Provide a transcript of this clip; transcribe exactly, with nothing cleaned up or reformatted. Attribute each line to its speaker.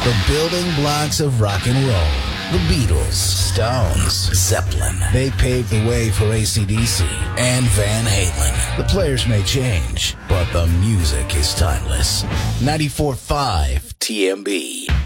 Speaker 1: The building blocks of rock and roll. The Beatles, Stones, Zeppelin. They paved the way for A C D C and Van Halen. The players may change, but the music is timeless. ninety-four point five T M B.